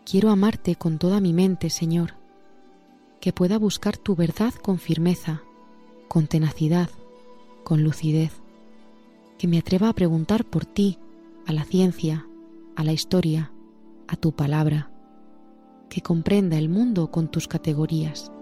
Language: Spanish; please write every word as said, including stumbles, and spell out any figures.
Quiero amarte con toda mi mente, Señor, que pueda buscar tu verdad con firmeza, con tenacidad, con lucidez, que me atreva a preguntar por ti, a la ciencia, a la historia, a tu palabra, que comprenda el mundo con tus categorías,